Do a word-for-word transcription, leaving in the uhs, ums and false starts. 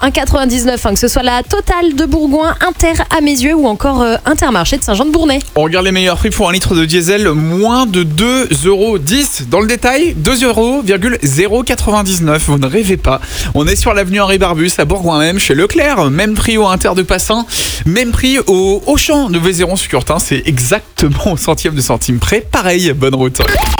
un virgule quatre-vingt-dix-neuf, hein, que ce soit la Total de Bourgoin, Inter à mes yeux ou encore euh, Intermarché de Saint-Jean-de-Bournay. On regarde les meilleurs prix pour un litre de diesel, moins de deux euros dix. Dans le détail, deux euros zéro quatre-vingt-dix-neuf. Vous ne rêvez pas. On est sur l'avenue Henri Barbus à Bourgoin même, chez Leclerc. Même prix au Inter de Passin. Même prix au Auchan de Vézéron-sur-Curtin. C'est exactement au centième de centime près. Pareil, bonne route.